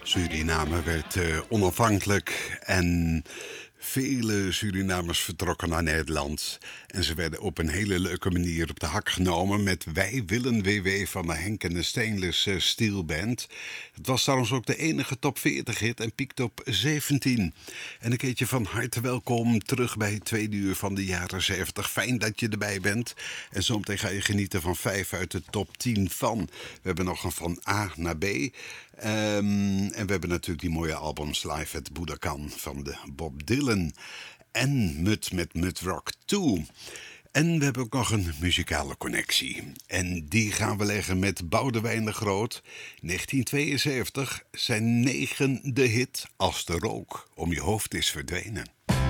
Suriname werd onafhankelijk en vele Surinamers vertrokken naar Nederland. En ze werden op een hele leuke manier op de hak genomen met Wij willen WW van de Henk en de Stainless Steel Band. Het was trouwens ook de enige top 40 hit en piekte op 17. En een keertje van harte welkom terug bij het tweede uur van de jaren 70. Fijn dat je erbij bent. En zometeen ga je genieten van 5 uit de top 10 van. We hebben nog een van A naar B. En we hebben natuurlijk die mooie albums Live at Budokan van de Bob Dylan. En Mud met Mud Rock 2. En we hebben ook nog een muzikale connectie. En die gaan we leggen met Boudewijn de Groot. 1972, zijn 9e hit Als de rook om je hoofd is verdwenen.